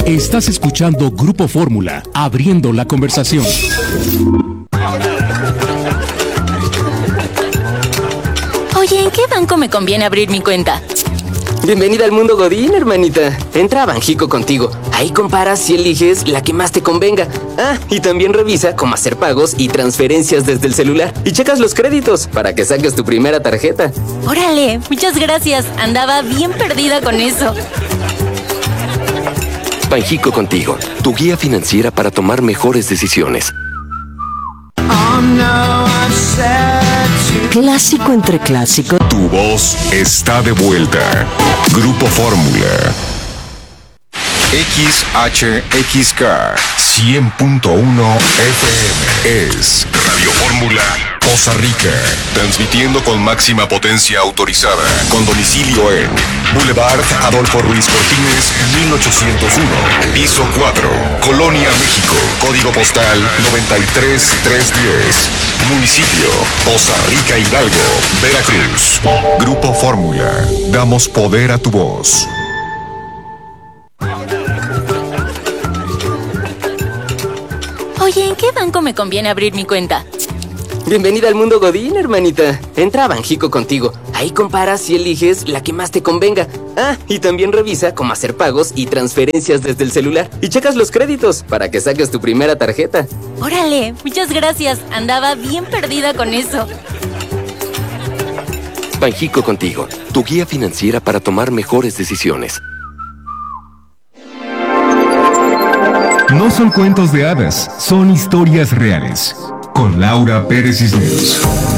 Estás escuchando Grupo Fórmula, abriendo la conversación. Oye, ¿en qué banco me conviene abrir mi cuenta? Bienvenida al mundo Godín, hermanita. Entra a Banjico Contigo. Ahí comparas y eliges la que más te convenga. Ah, y también revisa cómo hacer pagos y transferencias desde el celular. Y checas los créditos para que saques tu primera tarjeta. Órale, muchas gracias. Andaba bien perdida con eso. Banjico Contigo, tu guía financiera para tomar mejores decisiones. Clásico entre clásico. Tu voz está de vuelta. Grupo Fórmula. XHXK 100.1 FM es Radio Fórmula Poza Rica, transmitiendo con máxima potencia autorizada, con domicilio en Boulevard Adolfo Ruiz Cortines, 1801, piso 4, Colonia, México, código postal 93310, municipio Poza Rica, Hidalgo, Veracruz. Grupo Fórmula, damos poder a tu voz. Oye, ¿en qué banco me conviene abrir mi cuenta? Bienvenida al mundo Godín, hermanita. Entra a Banjico Contigo. Ahí comparas y eliges la que más te convenga. Ah, y también revisa cómo hacer pagos y transferencias desde el celular. Y checas los créditos para que saques tu primera tarjeta. Órale, muchas gracias. Andaba bien perdida con eso. Banjico Contigo, tu guía financiera para tomar mejores decisiones. No son cuentos de hadas, son historias reales. Con Laura Pérez Cisneros.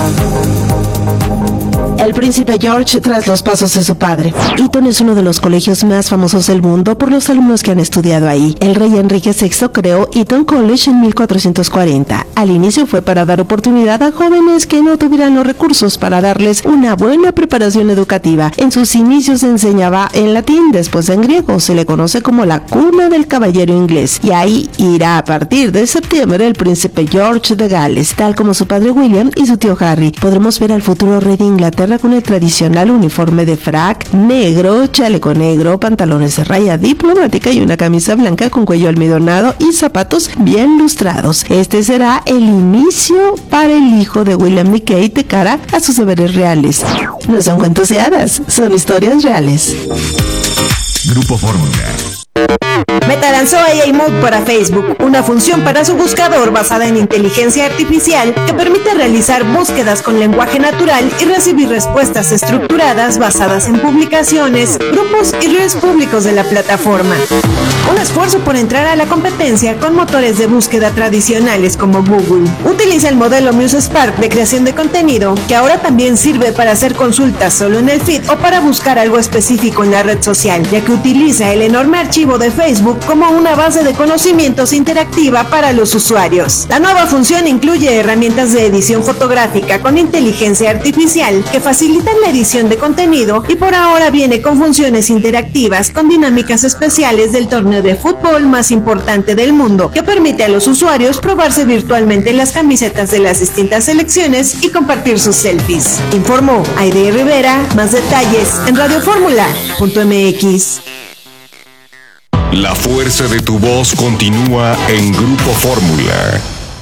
El príncipe George tras los pasos de su padre. Eton es uno de los colegios más famosos del mundo por los alumnos que han estudiado ahí. El rey Enrique VI creó Eton College en 1440. Al inicio fue para dar oportunidad a jóvenes que no tuvieran los recursos para darles una buena preparación educativa. En sus inicios se enseñaba en latín, después en griego. Se le conoce como la cuna del caballero inglés. Y ahí irá a partir de septiembre el príncipe George de Gales, tal como su padre William y su tío Harry. Podremos ver al futuro rey de Inglaterra con el tradicional uniforme de frac negro, chaleco negro, pantalones de raya diplomática y una camisa blanca con cuello almidonado y zapatos bien lustrados. Este será el inicio para el hijo de William y Kate de cara a sus deberes reales. No son cuentos de hadas, son historias reales. Grupo Fórmula. Meta lanzó AI Mode para Facebook, una función para su buscador basada en inteligencia artificial que permite realizar búsquedas con lenguaje natural y recibir respuestas estructuradas basadas en publicaciones, grupos y redes públicos de la plataforma. Un esfuerzo por entrar a la competencia con motores de búsqueda tradicionales como Google. Utiliza el modelo MuseSpark de creación de contenido, que ahora también sirve para hacer consultas solo en el feed o para buscar algo específico en la red social, ya que utiliza el enorme archivo de Facebook como una base de conocimientos interactiva para los usuarios. La nueva función incluye herramientas de edición fotográfica con inteligencia artificial que facilitan la edición de contenido y por ahora viene con funciones interactivas con dinámicas especiales del torneo de fútbol más importante del mundo, que permite a los usuarios probarse virtualmente las camisetas de las distintas selecciones y compartir sus selfies. Informó Aide Rivera. Más detalles en radioformula.mx. La fuerza de tu voz continúa en Grupo Fórmula.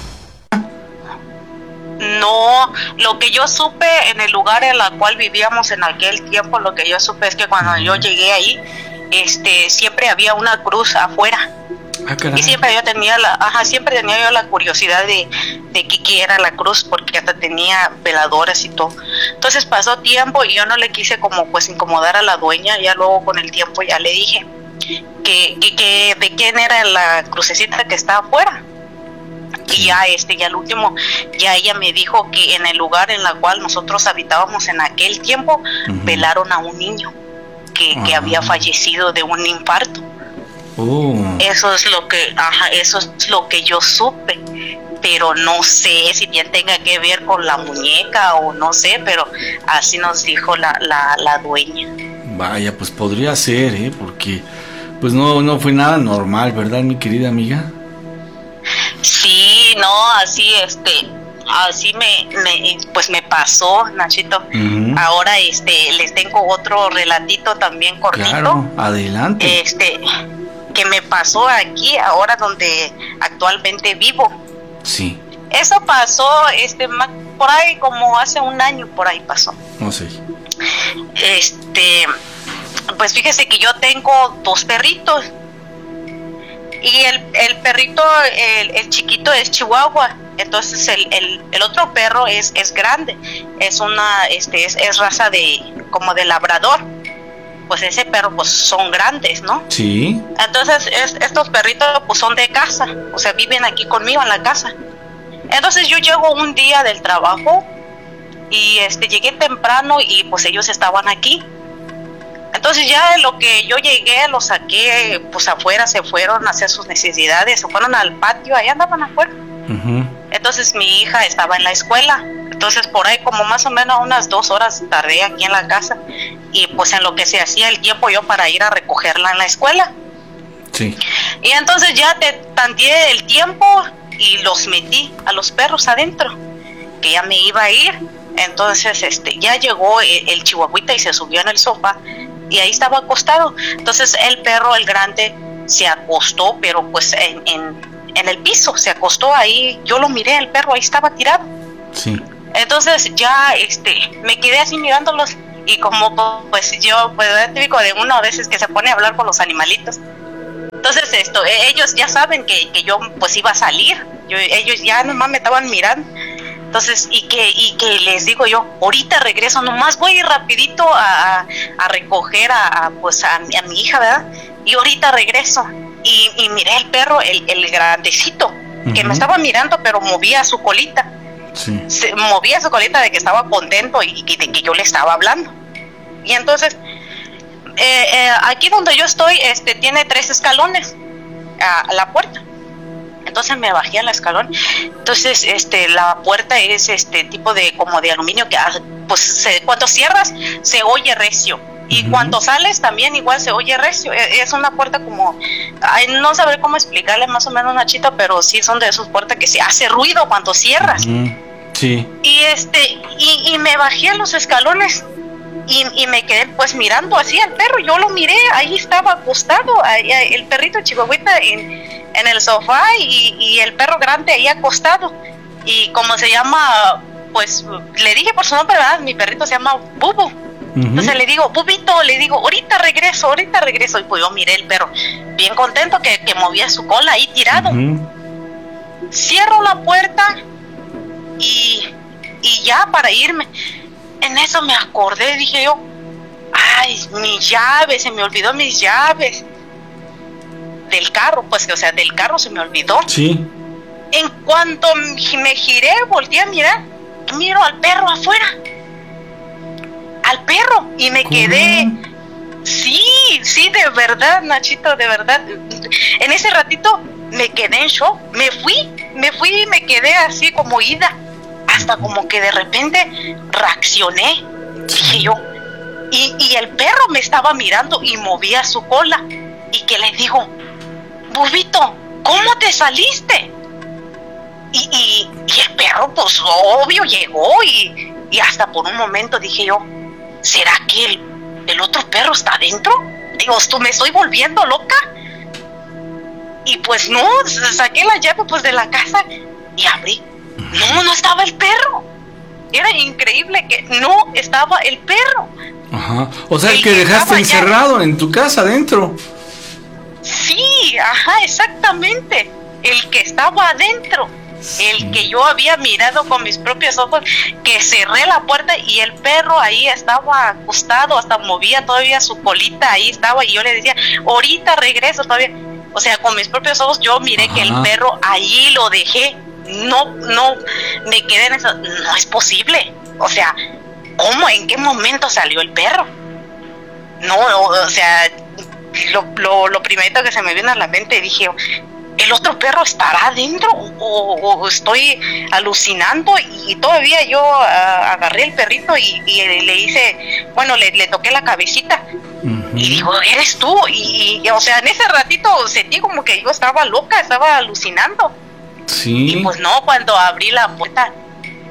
No, lo que yo supe en el lugar en el cual vivíamos en aquel tiempo, lo que yo supe es que cuando yo llegué ahí, siempre había una cruz afuera. Y siempre yo tenía siempre tenía yo la curiosidad de qué era la cruz, porque hasta tenía veladoras y todo. Entonces pasó tiempo y yo no le quise como pues incomodar a la dueña. Ya luego con el tiempo ya le dije que de quién era la crucecita que estaba afuera. Y ya al último ya ella me dijo que en el lugar en el cual nosotros habitábamos en aquel tiempo, velaron a un niño que había fallecido de un infarto. Eso es lo que yo supe, pero no sé si bien tenga que ver con la muñeca o no sé, pero así nos dijo la dueña. Vaya, pues podría ser, porque pues no fue nada normal, ¿verdad, mi querida amiga? Sí, no, así así me pasó, Nachito. Ahora les tengo otro relatito también cortito. Claro, adelante. que me pasó aquí, ahora donde actualmente vivo. Sí. Eso pasó, por ahí como hace un año, por ahí pasó. No sé. Pues fíjese que yo tengo 2 perritos. Y el perrito, el chiquito es chihuahua. Entonces el otro perro es grande. Es raza como de labrador. Pues ese perro pues son grandes, ¿no? Sí. Entonces estos perritos pues son de casa, o sea, viven aquí conmigo en la casa. Entonces yo llego un día del trabajo y llegué temprano y pues ellos estaban aquí. Entonces ya lo que yo llegué, los saqué pues afuera, se fueron a hacer sus necesidades, se fueron al patio, ahí andaban afuera. Uh-huh. Entonces mi hija estaba en la escuela. Entonces por ahí como más o menos unas 2 horas tardé aquí en la casa y pues en lo que se hacía el tiempo yo para ir a recogerla en la escuela. Sí. Y entonces ya tanteé el tiempo y los metí a los perros adentro, que ya me iba a ir. Entonces ya llegó el chihuahuita y se subió en el sofá y ahí estaba acostado. Entonces el perro, el grande, se acostó, pero pues en el piso, se acostó ahí. Yo lo miré, el perro ahí estaba tirado. Sí. Entonces ya me quedé así mirándolos y como pues yo pues es típico de uno a veces que se pone a hablar con los animalitos. Entonces ellos ya saben que yo pues iba a salir. Ellos ya nomás me estaban mirando. Entonces y que les digo yo, ahorita regreso, nomás voy rapidito a recoger a mi hija, ¿verdad? Y ahorita regreso. Y miré el perro, el grandecito, uh-huh, que me estaba mirando, pero movía su colita. Sí. Se movía su colita de que estaba contento y de que yo le estaba hablando. Y entonces aquí donde yo estoy tiene 3 escalones a la puerta. Entonces me bajé al escalón. Entonces la puerta es tipo de como de aluminio que pues cuando cierras se oye recio. Y uh-huh, cuando sales también igual se oye recio. Es una puerta como, no sabré cómo explicarle más o menos, Nachito, pero sí son de esas puertas que se hace ruido cuando cierras. Uh-huh. Sí. Y me bajé a los escalones y me quedé pues mirando así al perro. Yo lo miré, ahí estaba acostado, el perrito chihuahuita en el sofá y el perro grande ahí acostado. Y como se llama, pues le dije por su nombre, ¿verdad? Mi perrito se llama Bubu. Uh-huh. Entonces le digo, Bubito, le digo, ahorita regreso. Y pues yo miré el perro bien contento que movía su cola ahí tirado. Uh-huh. Cierro la puerta y ya para irme. En eso me acordé, dije yo, ay, mis llaves, se me olvidó mis llaves del carro, pues, o sea, del carro se me olvidó. Sí. En cuanto me giré, volteé a mirar, miro al perro afuera. Al perro, y me quedé. Sí, de verdad, Nachito, de verdad. En ese ratito me quedé en shock. Me fui y me quedé así como ida. Hasta como que de repente reaccioné. Dije yo. Y el perro me estaba mirando y movía su cola. Y que le digo, Bubito, ¿cómo te saliste? Y el perro, pues obvio, llegó y hasta por un momento dije yo, ¿será que el otro perro está adentro? Digo, me estoy volviendo loca. Y pues no, saqué la llave pues de la casa y abrí. No estaba el perro. Era increíble que no estaba el perro. Ajá. O sea, que dejaste encerrado en tu casa adentro. Sí, ajá, exactamente. El que estaba adentro. Sí. El que yo había mirado con mis propios ojos, que cerré la puerta y el perro ahí estaba acostado, hasta movía todavía su colita, ahí estaba, y yo le decía, ahorita regreso todavía. O sea, con mis propios ojos yo miré que el perro allí lo dejé. No, me quedé en eso. No es posible. O sea, ¿cómo? ¿En qué momento salió el perro? No, o sea, lo primerito que se me vino a la mente, dije, ¿el otro perro estará adentro o estoy alucinando? Y todavía yo agarré el perrito y le hice, bueno, le toqué la cabecita. Uh-huh. Y digo, ¿eres tú? Y o sea, en ese ratito sentí como que yo estaba loca, estaba alucinando. Sí. Y pues no, cuando abrí la puerta,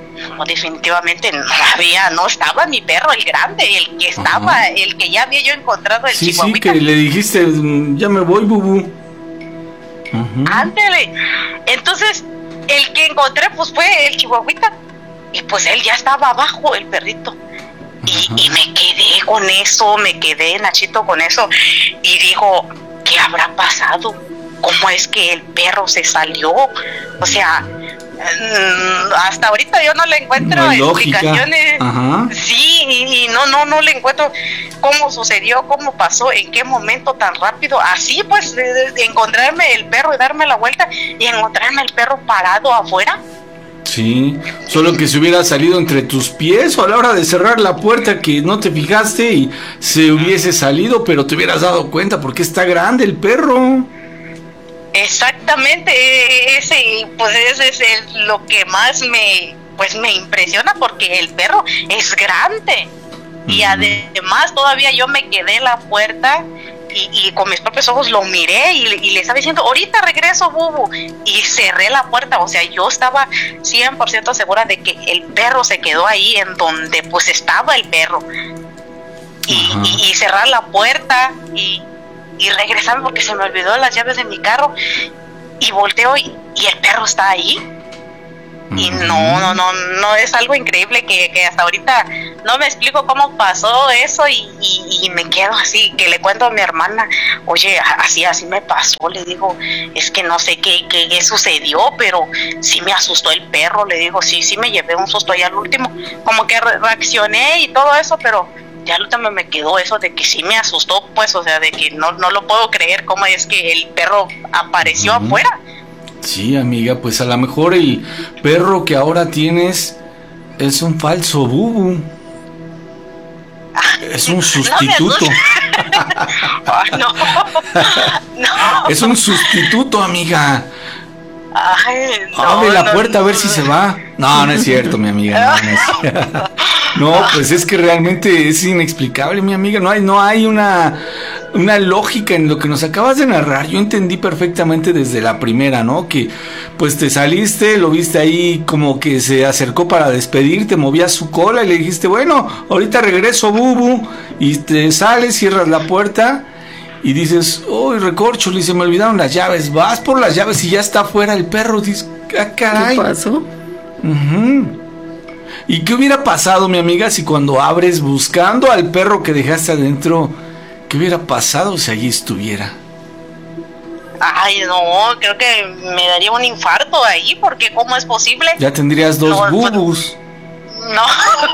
no, definitivamente no estaba mi perro, el grande, el que estaba, el que ya había yo encontrado, el chihuahuita. Sí, que le dijiste, ya me voy, Bubu. Ándele. Entonces, el que encontré, pues fue el chihuahuita. Y pues él ya estaba abajo, el perrito. Y me quedé con eso, Nachito, con eso. Y digo, ¿qué habrá pasado? ¿Cómo es que el perro se salió? O sea, hasta ahorita yo no le encuentro explicaciones. Sí, y no le encuentro cómo sucedió, cómo pasó, en qué momento tan rápido. Así pues, de encontrarme el perro y darme la vuelta y encontrarme el perro parado afuera. Sí, solo que se hubiera salido entre tus pies o a la hora de cerrar la puerta que no te fijaste y se hubiese salido, pero te hubieras dado cuenta porque está grande el perro. Exactamente, ese es lo que más me impresiona, porque el perro es grande. Y además todavía yo me quedé en la puerta y con mis propios ojos lo miré y le estaba diciendo, ahorita regreso, Bubu, y cerré la puerta. O sea, yo estaba 100% segura de que el perro se quedó ahí en donde pues estaba el perro, y cerrar la puerta y regresarme porque se me olvidó las llaves de mi carro, y volteo y el perro está ahí. Y no, es algo increíble que hasta ahorita no me explico cómo pasó eso, y me quedo así, que le cuento a mi hermana, oye, así me pasó, le digo, es que no sé qué sucedió, pero sí me asustó el perro, le digo, sí me llevé un susto ya al último, como que reaccioné y todo eso, pero ya al último me quedó eso de que sí me asustó, pues, o sea, de que no lo puedo creer cómo es que el perro apareció afuera. Sí, amiga, pues a lo mejor el perro que ahora tienes es un falso Bubu. Es un sustituto. No. Es un sustituto, amiga. Ay, abre la puerta a ver si se va. No es cierto, mi amiga. No, pues es que realmente es inexplicable, mi amiga. No hay una lógica en lo que nos acabas de narrar. Yo entendí perfectamente desde la primera, ¿no? Que pues te saliste, lo viste ahí como que se acercó para despedirte, movías su cola y le dijiste, bueno, ahorita regreso, Bubu, y te sales, cierras la puerta y dices, recorcho, le se me olvidaron las llaves. Vas por las llaves y ya está afuera el perro. Dices, caray. ¿Qué pasó? ¿Y qué hubiera pasado, mi amiga, si cuando abres buscando al perro que dejaste adentro, qué hubiera pasado si allí estuviera? Ay, no, creo que me daría un infarto ahí, porque ¿cómo es posible? Ya tendrías dos Bubus. No,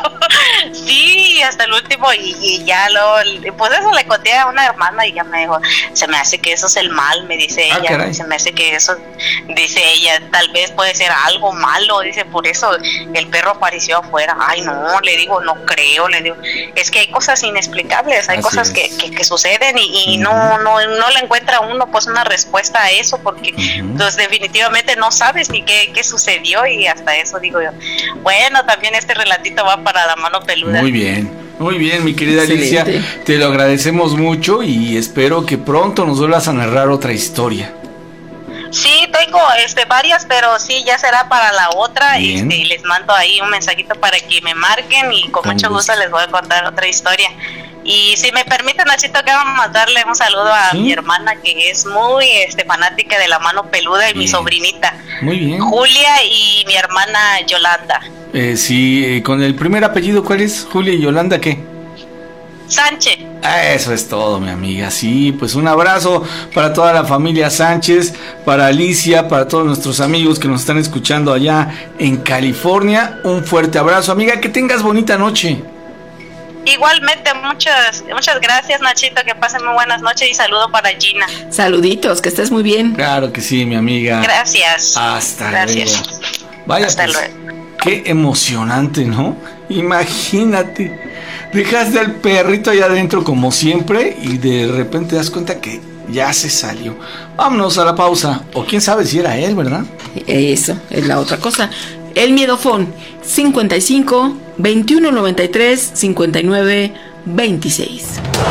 sí, hasta el último, y ya pues eso le conté a una hermana y ya me dijo, se me hace que eso es el mal, me dice ella, caray. Se me hace que eso, dice ella, tal vez puede ser algo malo, dice, por eso el perro apareció afuera. Ay, no, le digo, no creo, le digo, es que hay cosas inexplicables, hay cosas que suceden y no le encuentra uno pues una respuesta a eso, porque pues definitivamente no sabes ni qué sucedió, y hasta eso digo yo, bueno, también este relatito va para la mano peluda. Muy bien, mi querida Alicia, te lo agradecemos mucho y espero que pronto nos vuelvas a narrar otra historia. Sí, tengo varias, pero sí, ya será para la otra. Les mando ahí un mensajito para que me marquen y con mucho gusto les voy a contar otra historia. Y si me permiten, Nachito, que vamos a mandarle un saludo a mi hermana, que es muy fanática de la mano peluda, y mi sobrinita. Muy bien. Julia, y mi hermana Yolanda. Con el primer apellido, ¿cuál es? Julia y Yolanda, ¿qué? Sánchez. Eso es todo, mi amiga. Sí, pues un abrazo para toda la familia Sánchez, para Alicia, para todos nuestros amigos que nos están escuchando allá en California. Un fuerte abrazo, amiga, que tengas bonita noche. Igualmente, muchas gracias, Nachito, que pasen muy buenas noches, y saludo para Gina. Saluditos, que estés muy bien. Claro que sí, mi amiga. Gracias. Hasta luego. Vaya, hasta luego. Qué emocionante, ¿no? Imagínate, dejaste al perrito allá adentro como siempre y de repente te das cuenta que ya se salió. Vámonos a la pausa, o quién sabe si era él, ¿verdad? Eso es la otra cosa. El miedofón 55 21 93 59 26.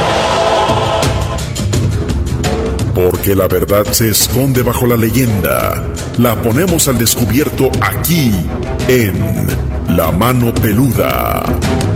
Porque la verdad se esconde bajo la leyenda. La ponemos al descubierto aquí en La mano peluda.